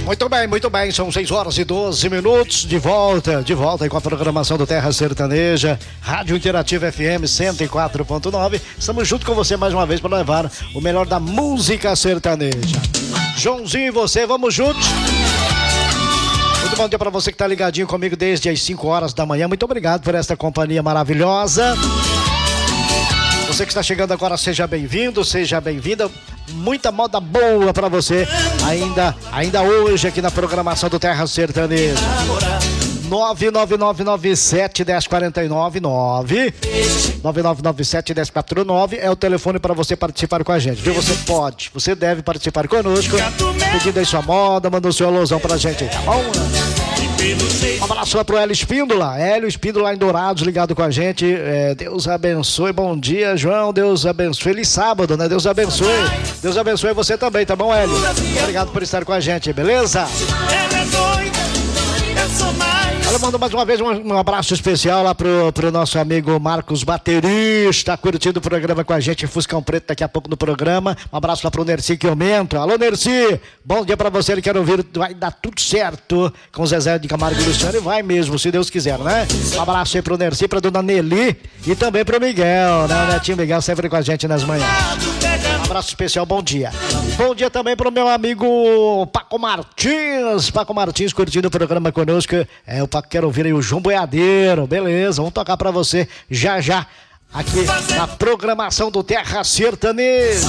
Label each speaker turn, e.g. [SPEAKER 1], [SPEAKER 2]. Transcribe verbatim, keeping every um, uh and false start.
[SPEAKER 1] Muito bem, muito bem, são seis horas e doze minutos, de volta, de volta aí com a programação do Terra Sertaneja, Rádio Interativa F M cento e quatro ponto nove, estamos junto com você mais uma vez para levar o melhor da música sertaneja. Joãozinho e você, vamos juntos? Muito bom dia para você que tá ligadinho comigo desde as cinco horas da manhã, muito obrigado por esta companhia maravilhosa. Você que está chegando agora, seja bem-vindo, seja bem-vinda. Muita moda boa pra você ainda, ainda hoje aqui na programação do Terra Sertaneja. nove nove nove nove sete um zero quatro nove nove nove nove nove sete um zero quatro nove é o telefone para você participar com a gente, viu? Você pode, você deve participar conosco, pedindo aí sua moda, mandando seu alusão pra gente aí, tá bom? Um abraço lá pro Hélio Espíndola, Hélio Espíndola lá em Dourados, ligado com a gente. É, Deus abençoe, bom dia, João, Deus abençoe. Feliz sábado, né? Deus abençoe. Deus abençoe você também, tá bom, Hélio? Obrigado por estar com a gente, beleza? Olha, mando mais uma vez um, um abraço especial lá pro, pro nosso amigo Marcos Baterista, curtindo o programa com a gente, Fuscão Preto daqui a pouco no programa. Um abraço lá pro Nerci que aumento. Alô, Nerci, bom dia pra você, ele quer ouvir, vai dar tudo certo com o Zezé de Camargo e Luciano, e vai mesmo, se Deus quiser, né? Um abraço aí pro Nerci, pra dona Nelly e também pro Miguel, né? O netinho Miguel sempre com a gente nas manhãs. Um abraço especial, bom dia. Bom dia também pro meu amigo Paco Martins, Paco Martins curtindo o programa conosco. É, o Paco quer ouvir aí o João Boiadeiro, beleza, vamos tocar pra você já já aqui na programação do Terra Sertaneja.